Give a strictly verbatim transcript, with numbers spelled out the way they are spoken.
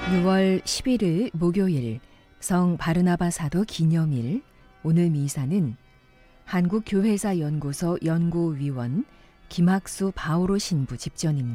유월 십일일 목요일 성 바르나바 사도 기념일. 오늘 미사는 한국교회사 연구소 연구위원 김학수 바오로 신부 집전입니다.